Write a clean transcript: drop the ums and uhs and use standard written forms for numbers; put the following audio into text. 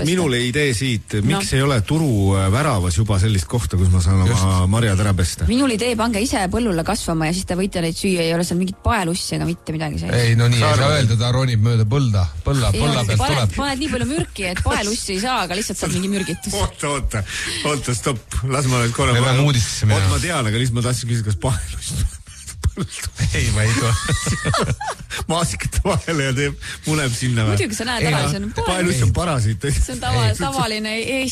minule idee siit, miks ei ole turu väravas juba sellist kohta, kus ma saan oma marjad ära pesta? Minul idee, pange ise põllule kasvama ja siis te võite neid süüa, ei ole seal mingit paelussi ega mitte midagi sees. Ei, no nii ei saa öelda, ta ronib mööda põlla pealt tuleb. Paned nii palju mürki, et paelussi ei saa, aga lihtsalt saab mingi mürgitus. Oota, stopp, las ma nüüd korra. Me peame uudistesse minna. Ma tean, aga lihtsalt ma tahtsin küsida, kas paelussi ei, ma ei tule. Maasikate vahele ja muneb sinna. Muidugi sa näed ära, see on paeluss on parasiit. See on tavaline